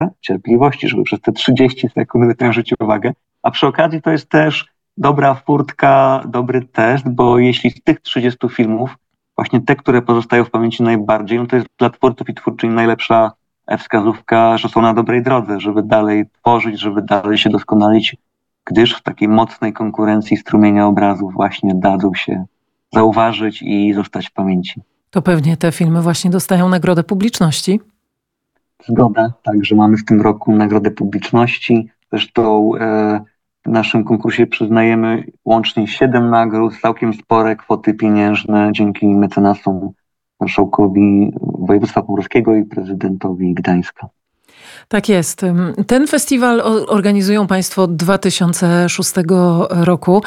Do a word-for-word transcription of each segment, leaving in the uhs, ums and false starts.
cierpliwości, żeby przez te trzydzieści sekund wytężyć uwagę. A przy okazji to jest też dobra furtka, dobry test, bo jeśli z tych trzydziestu filmów właśnie te, które pozostają w pamięci najbardziej, no to jest dla twórców i twórczyń najlepsza wskazówka, że są na dobrej drodze, żeby dalej tworzyć, żeby dalej się doskonalić, gdyż w takiej mocnej konkurencji strumienia obrazów właśnie dadzą się zauważyć i zostać w pamięci. To pewnie te filmy właśnie dostają nagrodę publiczności. Zgoda, także mamy w tym roku nagrodę publiczności. Zresztą e, w naszym konkursie przyznajemy łącznie siedem nagród, całkiem spore kwoty pieniężne dzięki mecenasom, marszałkowi województwa pomorskiego i prezydentowi Gdańska. Tak jest. Ten festiwal organizują Państwo od dwa tysiące szóstego roku.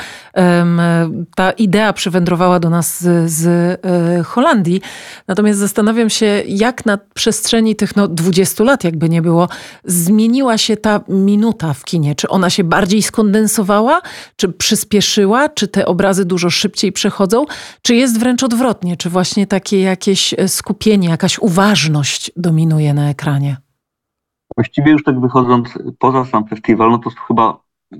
Ta idea przywędrowała do nas z, z Holandii. Natomiast zastanawiam się, jak na przestrzeni tych no, dwudziestu lat, jakby nie było, zmieniła się ta minuta w kinie. Czy ona się bardziej skondensowała? Czy przyspieszyła? Czy te obrazy dużo szybciej przechodzą? Czy jest wręcz odwrotnie? Czy właśnie takie jakieś skupienie, jakaś uważność dominuje na ekranie? Właściwie już tak wychodząc poza sam festiwal, no to chyba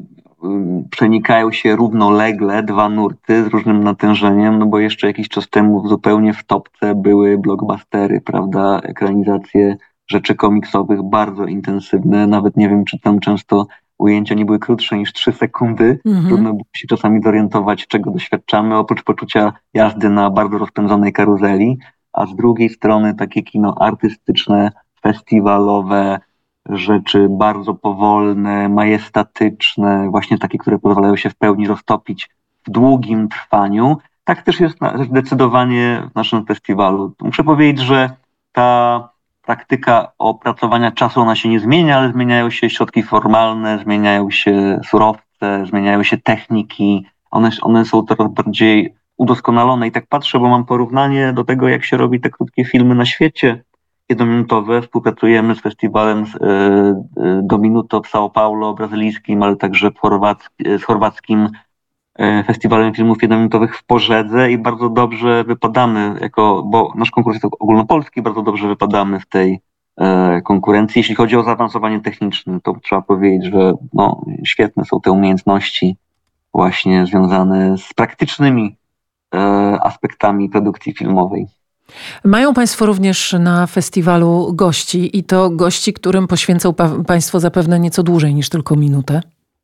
um, przenikają się równolegle dwa nurty z różnym natężeniem, no bo jeszcze jakiś czas temu zupełnie w topce były blockbustery, prawda, ekranizacje rzeczy komiksowych bardzo intensywne, nawet nie wiem, czy tam często ujęcia nie były krótsze niż trzy sekundy, mm-hmm. Trudno było się czasami zorientować, czego doświadczamy, oprócz poczucia jazdy na bardzo rozpędzonej karuzeli, a z drugiej strony takie kino artystyczne, festiwalowe, rzeczy bardzo powolne, majestatyczne, właśnie takie, które pozwalają się w pełni roztopić w długim trwaniu. Tak też jest zdecydowanie w naszym festiwalu. Muszę powiedzieć, że ta praktyka opracowania czasu, ona się nie zmienia, ale zmieniają się środki formalne, zmieniają się surowce, zmieniają się techniki. One, one są coraz bardziej udoskonalone i tak patrzę, bo mam porównanie do tego, jak się robi te krótkie filmy na świecie. Jednominutowe. Współpracujemy z festiwalem z, y, do Minuto w São Paulo brazylijskim, ale także w chorwack, z chorwackim y, festiwalem filmów jednominutowych w Pożedze i bardzo dobrze wypadamy, jako, bo nasz konkurs jest ogólnopolski, bardzo dobrze wypadamy w tej y, konkurencji. Jeśli chodzi o zaawansowanie techniczne, to trzeba powiedzieć, że no, świetne są te umiejętności właśnie związane z praktycznymi y, aspektami produkcji filmowej. Mają Państwo również na festiwalu gości i to gości, którym poświęcą pa- Państwo zapewne nieco dłużej niż tylko minutę.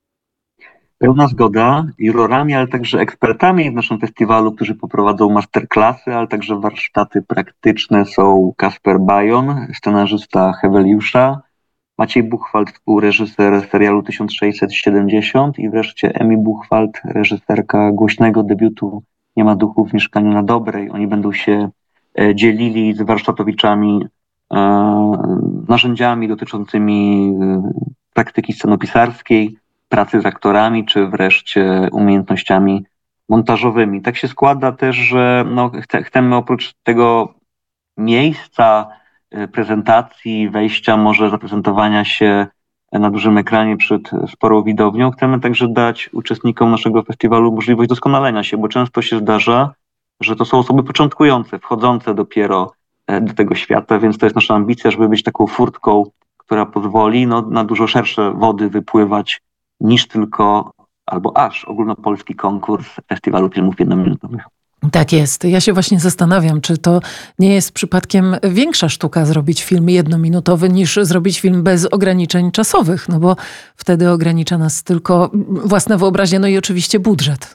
Pełna zgoda. Jurorami, ale także ekspertami w naszym festiwalu, którzy poprowadzą masterclassy, ale także warsztaty praktyczne są Kasper Bajon, scenarzysta Heweliusza, Maciej Buchwald, współreżyser serialu tysiąc sześćset siedemdziesiąt i wreszcie Emi Buchwald, reżyserka głośnego debiutu Nie ma duchu w mieszkaniu na Dobrej. Oni będą się dzielili z warsztatowiczami e, narzędziami dotyczącymi e, praktyki scenopisarskiej, pracy z aktorami, czy wreszcie umiejętnościami montażowymi. Tak się składa też, że no, ch- chcemy oprócz tego miejsca e, prezentacji, wejścia, może zaprezentowania się na dużym ekranie przed sporą widownią, chcemy także dać uczestnikom naszego festiwalu możliwość doskonalenia się, bo często się zdarza, że to są osoby początkujące, wchodzące dopiero do tego świata, więc to jest nasza ambicja, żeby być taką furtką, która pozwoli no, na dużo szersze wody wypływać niż tylko albo aż ogólnopolski konkurs Festiwalu Filmów Jednominutowych. Tak jest. Ja się właśnie zastanawiam, czy to nie jest przypadkiem większa sztuka zrobić film jednominutowy niż zrobić film bez ograniczeń czasowych, no bo wtedy ogranicza nas tylko własna wyobraźnia, no i oczywiście budżet.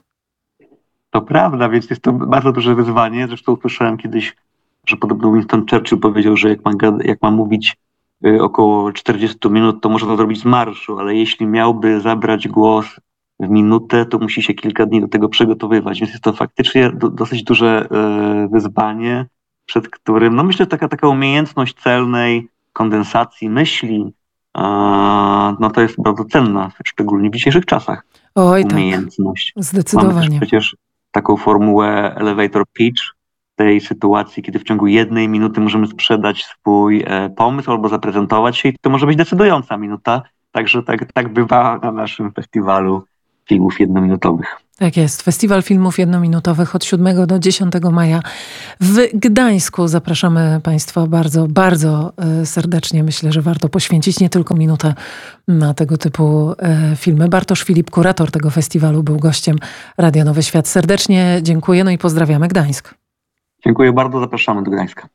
To prawda, więc jest to bardzo duże wyzwanie. Zresztą usłyszałem kiedyś, że podobno Winston Churchill powiedział, że jak ma, jak ma mówić y, około czterdzieści minut, to może to zrobić z marszu, ale jeśli miałby zabrać głos w minutę, to musi się kilka dni do tego przygotowywać. Więc jest to faktycznie do, dosyć duże y, wyzwanie, przed którym, no myślę, taka, taka umiejętność celnej kondensacji myśli, y, no to jest bardzo cenna, szczególnie w dzisiejszych czasach. Oj, umiejętność. Tak. Zdecydowanie. Mamy też przecież taką formułę elevator pitch, tej sytuacji, kiedy w ciągu jednej minuty możemy sprzedać swój e, pomysł albo zaprezentować się i to może być decydująca minuta. Także tak, tak bywa na naszym festiwalu filmów jednominutowych. Tak jest. Festiwal Filmów Jednominutowych od siódmego do dziesiątego maja w Gdańsku. Zapraszamy Państwa bardzo, bardzo serdecznie. Myślę, że warto poświęcić nie tylko minutę na tego typu filmy. Bartosz Filip, kurator tego festiwalu, był gościem Radia Nowy Świat. Serdecznie dziękuję, no i pozdrawiamy Gdańsk. Dziękuję bardzo, zapraszamy do Gdańska.